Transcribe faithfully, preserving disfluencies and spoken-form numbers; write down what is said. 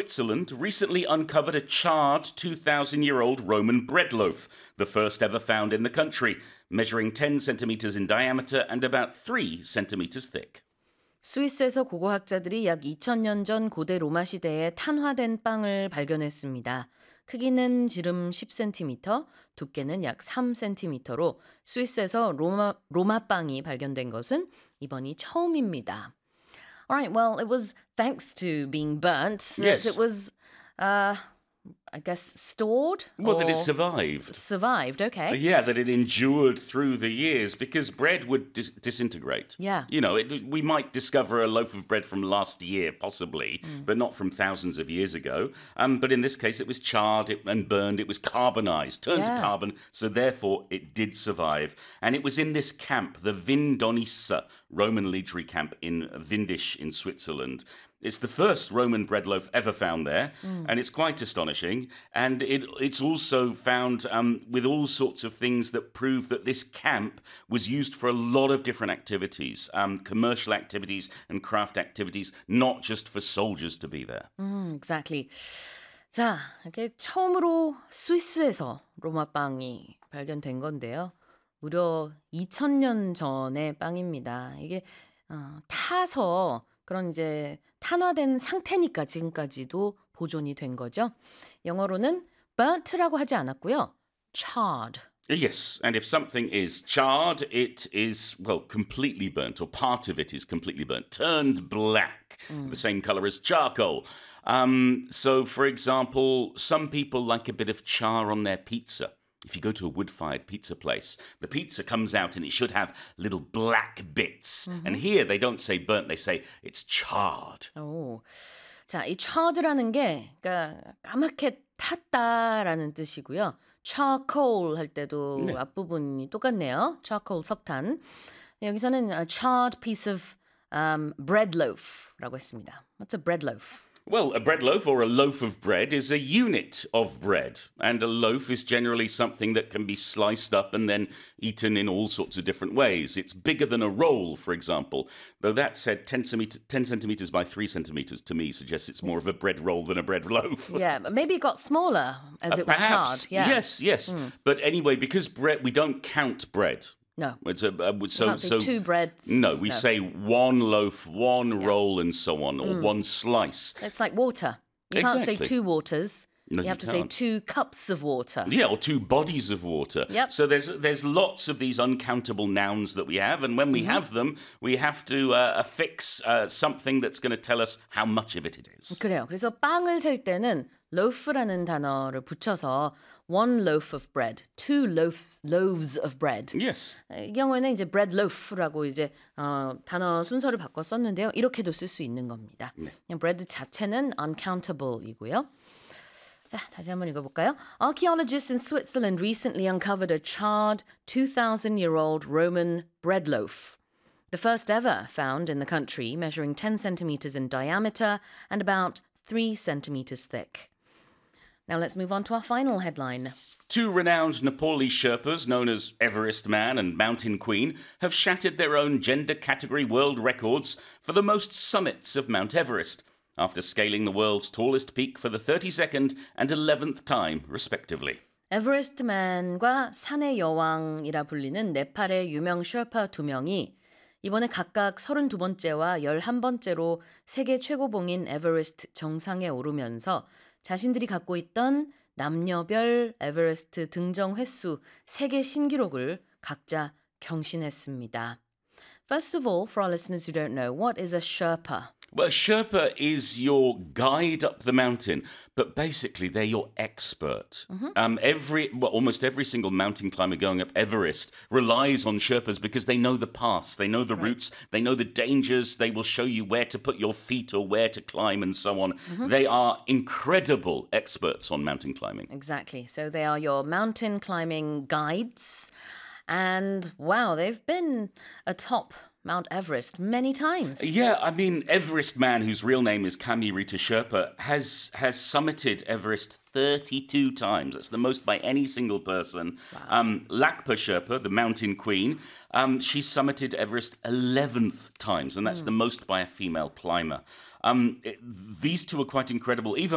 Switzerland recently uncovered a charred two thousand year old Roman bread loaf, the first ever found in the country, measuring ten centimeters in diameter and about three centimeters thick. 스위스에서 고고학자들이 약 이천 년 전 고대 로마 시대에 탄화된 빵을 발견했습니다. 크기는 지름 십 센티미터, 두께는 약 삼 센티미터로 스위스에서 로마, 로마 빵이 발견된 것은 이번이 처음입니다. Alright, well, it was thanks to being burnt Yes. that it was, uh, I guess, stored? Well, that or it survived. Survived, okay. Yeah, that it endured through the years because bread would dis- disintegrate. Yeah. You know, it, we might discover a loaf of bread from last year, possibly, but not from thousands of years ago. Um, but in this case, it was charred it, and burned. It was carbonized, turned Yeah. to carbon. So therefore, it did survive. And it was in this camp, the Vindonissa Roman legionary camp in Windisch in Switzerland. It's the first Roman bread loaf ever found there, and it's quite astonishing. And it, it's also found um, with all sorts of things that prove that this camp was used for a lot of different activities, um, commercial activities and craft activities, not just for soldiers to be there. Mm, exactly. 자, 이렇게 처음으로 스위스에서 로마 빵이 발견된 건데요. 무려 이천 년 전의 빵입니다. 이게 어, 타서 그런 이제 탄화된 상태니까 지금까지도 보존이 된 거죠. 영어로는 burnt라고 하지 않았고요. charred. Yes, and if something is charred, it is, well, completely burnt, or part of it is completely burnt, turned black, the same color as charcoal. Um, so, for example, some people like a bit of char on their pizza. If you go to a wood-fired pizza place, the pizza comes out and it should have little black bits. And here they don't say burnt, they say it's charred. 오. 자, 이 charred라는 게 그러니까 까맣게 탔다라는 뜻이고요. charcoal 할 때도 네. 앞부분이 똑같네요. charcoal 석탄. 여기서는 a charred piece of um, bread loaf라고 했습니다. What's a bread loaf? Well, a bread loaf or a loaf of bread is a unit of bread. And a loaf is generally something that can be sliced up and then eaten in all sorts of different ways. It's bigger than a roll, for example. Though that said, ten, centimeter, ten centimeters by three centimeters to me suggests it's more of a bread roll than a bread loaf. Yeah, but maybe it got smaller as Uh, it was Perhaps. charred. Yeah. Yes, yes. But anyway, because bread, we don't count bread. No. It's a, uh, so, Can't say so two breads. No, we No. say one loaf, one roll, and so on, or one slice. It's like water. You can't say Exactly. two waters. No, you have you to say can't. two cups of water. Yeah, or two bodies of water. Yep. So there's there's lots of these uncountable nouns that we have, and when we have them, we have to uh, affix uh, something that's going to tell us how much of it it is. 그래요. 그래서 빵을 셀 때는 loaf라는 단어를 붙여서 one loaf of bread, two loaf, loaves of bread. Yes. 이 경우에는 이제 bread loaf라고 이제 어, 단어 순서를 바꿔 썼는데요. 이렇게도 쓸 수 있는 겁니다. 그냥 bread 자체는 uncountable이고요. 자, 다시 한번 읽어볼까요? Archaeologists in Switzerland recently uncovered a charred two thousand year old Roman bread loaf. The first ever found in the country, measuring ten centimeters in diameter and about three centimeters thick. Now let's move on to our final headline. Two renowned Nepali Sherpas, known as Everest Man and Mountain Queen, have shattered their own gender category world records for the most summits of Mount Everest, after scaling the world's tallest peak for the thirty-second and eleventh time, respectively. 에버레스트맨과 산의 여왕이라 불리는 네팔의 유명 셔파 두 명이 이번에 각각 서른두 번째와 열한 번째로 세계 최고봉인 에버레스트 정상에 오르면서 자신들이 갖고 있던 남녀별 에버레스트 등정 횟수 세계 신기록을 각자 경신했습니다. First of all, for our listeners who don't know, what is a Sherpa? Well, a Sherpa is your guide up the mountain, but basically they're your expert. Um, every, well, almost every single mountain climber going up Everest relies on Sherpas because they know the paths, they know the routes, they know the dangers, they will show you where to put your feet or where to climb and so on. They are incredible experts on mountain climbing. Exactly. So they are your mountain climbing guides. And wow, they've been atop Mount Everest many times. Yeah, I mean, Everest Man, whose real name is Kami Rita Sherpa, has has summited Everest thirty-two times. That's the most by any single person. Um, Lakpa Sherpa, the mountain queen, um, she summited Everest eleventh times, and that's the most by a female climber. Um, it- these two are quite incredible. Even